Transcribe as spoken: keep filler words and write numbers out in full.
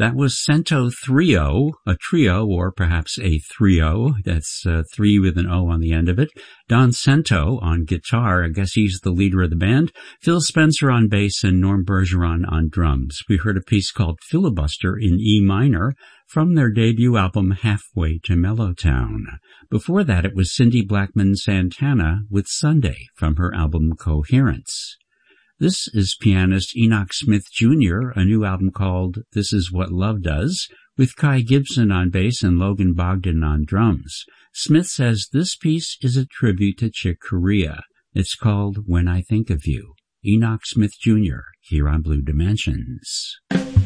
That was Cento Trio, a trio, or perhaps a three-o. That's uh, three with an O on the end of it. Don Cento on guitar. I guess he's the leader of the band. Phil Spencer on bass and Norm Bergeron on drums. We heard a piece called Filibuster in E minor from their debut album Halfway to Mellowtown. Before that, it was Cindy Blackman Santana with Sunday from her album Coherence. This is pianist Enoch Smith Junior, a new album called This Is What Love Does, with Kai Gibson on bass and Logan Bogdan on drums. Smith says this piece is a tribute to Chick Corea. It's called When I Think of You. Enoch Smith Junior here on Blue Dimensions.